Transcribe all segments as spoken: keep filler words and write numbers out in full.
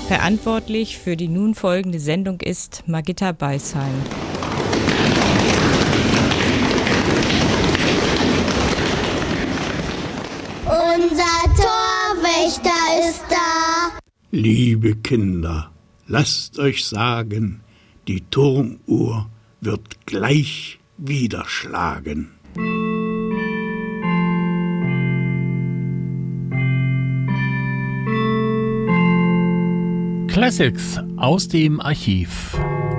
Verantwortlich für die nun folgende Sendung ist Margitta Beisheim. Unser Torwächter ist da. Liebe Kinder, lasst euch sagen, die Turmuhr wird gleich wieder schlagen. Classics aus dem Archiv.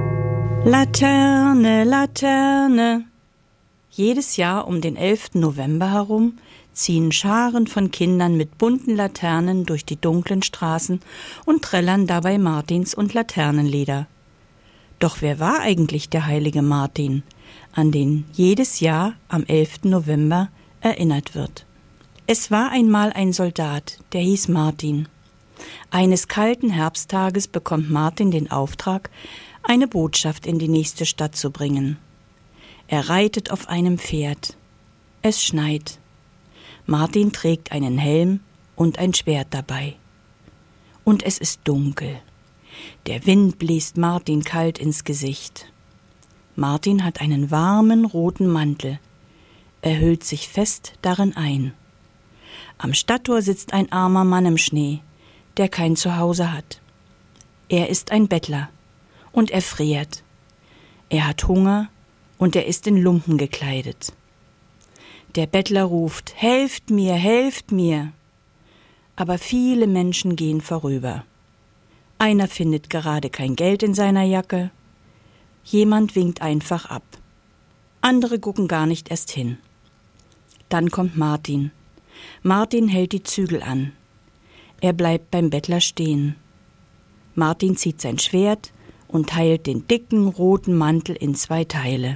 Laterne, Laterne. Jedes Jahr um den elften November herum ziehen Scharen von Kindern mit bunten Laternen durch die dunklen Straßen und trällern dabei Martins- und Laternenlieder. Doch wer war eigentlich der heilige Martin, an den jedes Jahr am elften November erinnert wird? Es war einmal ein Soldat, der hieß Martin. Eines kalten Herbsttages bekommt Martin den Auftrag, eine Botschaft in die nächste Stadt zu bringen. Er reitet auf einem Pferd. Es schneit. Martin trägt einen Helm und ein Schwert dabei. Und es ist dunkel. Der Wind bläst Martin kalt ins Gesicht. Martin hat einen warmen roten Mantel. Er hüllt sich fest darin ein. Am Stadttor sitzt ein armer Mann im Schnee, der kein Zuhause hat. Er ist ein Bettler und er friert. Er hat Hunger und er ist in Lumpen gekleidet. Der Bettler ruft: Helft mir, helft mir! Aber viele Menschen gehen vorüber. Einer findet gerade kein Geld in seiner Jacke. Jemand winkt einfach ab. Andere gucken gar nicht erst hin. Dann kommt Martin. Martin hält die Zügel an. Er bleibt beim Bettler stehen. Martin zieht sein Schwert und teilt den dicken roten Mantel in zwei Teile.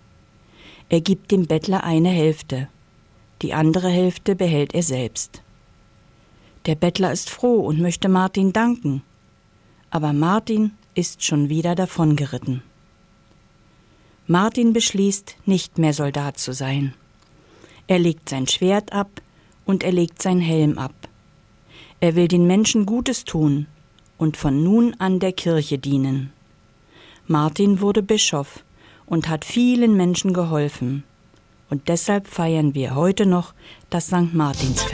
Er gibt dem Bettler eine Hälfte. Die andere Hälfte behält er selbst. Der Bettler ist froh und möchte Martin danken. Aber Martin ist schon wieder davongeritten. Martin beschließt, nicht mehr Soldat zu sein. Er legt sein Schwert ab und er legt seinen Helm ab. Er will den Menschen Gutes tun und von nun an der Kirche dienen. Martin wurde Bischof und hat vielen Menschen geholfen. Und deshalb feiern wir heute noch das Sankt Martinsfest.